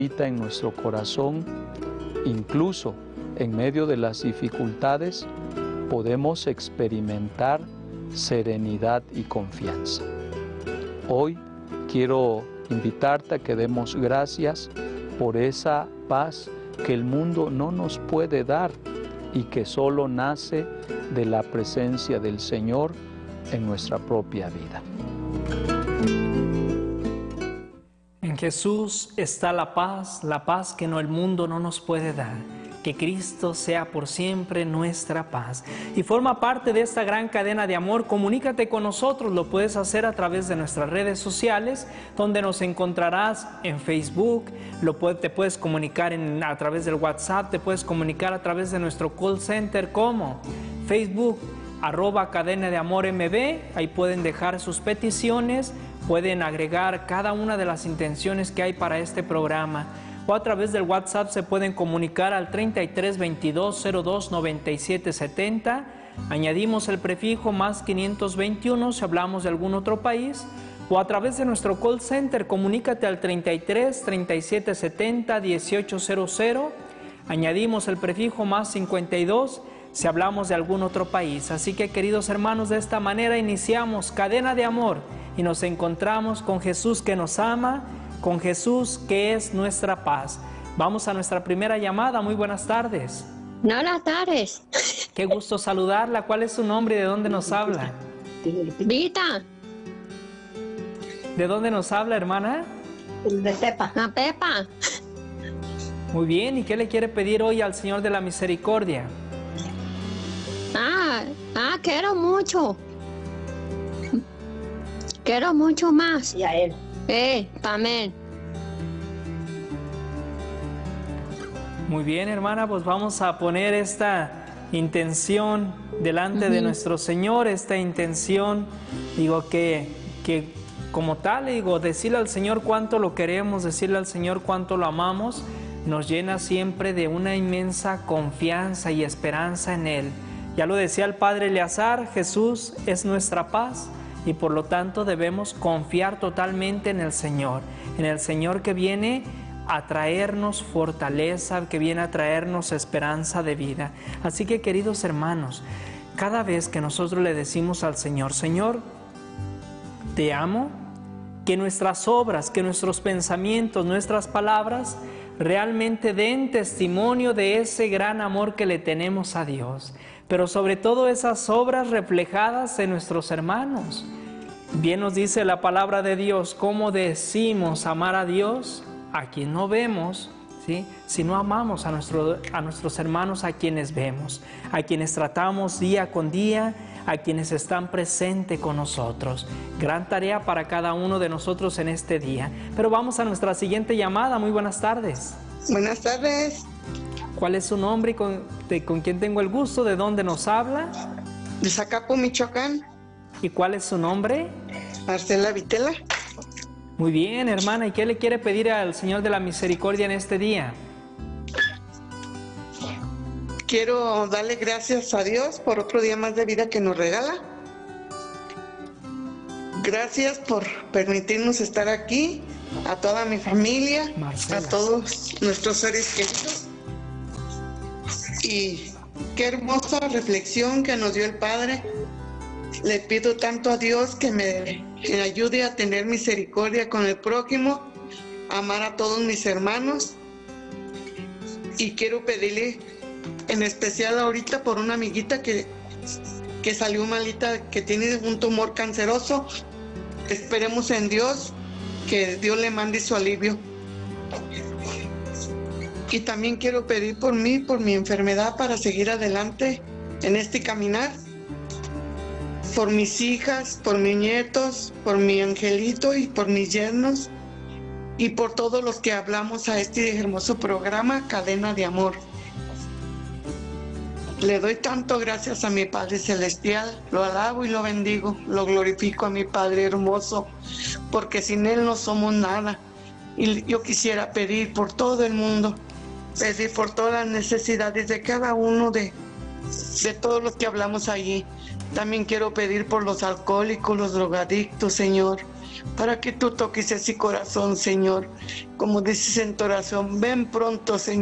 en nuestro corazón, incluso en medio de las dificultades, podemos experimentar serenidad y confianza. Hoy quiero invitarte a que demos gracias por esa paz que el mundo no nos puede dar y que solo nace de la presencia del Señor en nuestra propia vida. En Jesús está la paz que el mundo no nos puede dar. Que Cristo sea por siempre nuestra paz. Y forma parte de esta gran cadena de amor. Comunícate con nosotros, lo puedes hacer a través de nuestras redes sociales, donde nos encontrarás en Facebook, te puedes comunicar a través del WhatsApp, te puedes comunicar a través de nuestro call center como Facebook, @Cadena de Amor MB, ahí pueden dejar sus peticiones, pueden agregar cada una de las intenciones que hay para este programa. O a través del WhatsApp se pueden comunicar al 33 22 02 97 70. Añadimos el prefijo más 521 si hablamos de algún otro país. O a través de nuestro call center, comunícate al 33 37 70 1800. Añadimos el prefijo más 52 si hablamos de algún otro país. Así que, queridos hermanos, de esta manera iniciamos Cadena de Amor y nos encontramos con Jesús que nos ama, con Jesús que es nuestra paz. Vamos a nuestra primera llamada. Muy buenas tardes. Buenas tardes. Qué gusto saludarla. ¿Cuál es su nombre y de dónde nos habla? Vita. ¿De dónde nos habla, hermana? De Pepa. Pepa. Muy bien. ¿Y qué le quiere pedir hoy al Señor de la Misericordia? Quiero mucho. Quiero mucho más. Y a él. Amén. Muy bien, hermana, pues vamos a poner esta intención delante de nuestro Señor, esta intención, que como tal, decirle al Señor cuánto lo queremos, decirle al Señor cuánto lo amamos, nos llena siempre de una inmensa confianza y esperanza en Él. Ya lo decía el Padre Eleazar, Jesús es nuestra paz. Y por lo tanto debemos confiar totalmente en el Señor que viene a traernos fortaleza, que viene a traernos esperanza de vida. Así que, queridos hermanos, cada vez que nosotros le decimos al Señor, Señor, te amo, que nuestras obras, que nuestros pensamientos, nuestras palabras realmente den testimonio de ese gran amor que le tenemos a Dios. Pero sobre todo esas obras reflejadas en nuestros hermanos. Bien nos dice la palabra de Dios, cómo decimos amar a Dios a quien no vemos, ¿sí? Si no amamos a nuestros hermanos a quienes vemos, a quienes tratamos día con día, a quienes están presentes con nosotros. Gran tarea para cada uno de nosotros en este día. Pero vamos a nuestra siguiente llamada. Muy buenas tardes. Buenas tardes. ¿Cuál es su nombre y con quién tengo el gusto? ¿De dónde nos habla? De Zacapu, Michoacán. ¿Y cuál es su nombre? Marcela Vitela. Muy bien, hermana. ¿Y qué le quiere pedir al Señor de la Misericordia en este día? Quiero darle gracias a Dios por otro día más de vida que nos regala. Gracias por permitirnos estar aquí, a toda mi familia, Marcela, a todos nuestros seres queridos. Y qué hermosa reflexión que nos dio el Padre. Le pido tanto a Dios que me ayude a tener misericordia con el prójimo, amar a todos mis hermanos. Y quiero pedirle en especial ahorita por una amiguita que salió malita, que tiene un tumor canceroso. Esperemos en Dios que Dios le mande su alivio. Y también quiero pedir por mí, por mi enfermedad, para seguir adelante en este caminar. Por mis hijas, por mis nietos, por mi angelito y por mis yernos. Y por todos los que hablamos a este hermoso programa, Cadena de Amor. Le doy tanto gracias a mi Padre Celestial, lo alabo y lo bendigo, lo glorifico a mi Padre hermoso, porque sin Él no somos nada. Y yo quisiera pedir por todo el mundo, pedir por todas las necesidades de cada uno de todos los que hablamos allí. También quiero pedir por los alcohólicos, los drogadictos, Señor, para que tú toques ese corazón, Señor. Como dices en tu oración, ven pronto, Señor.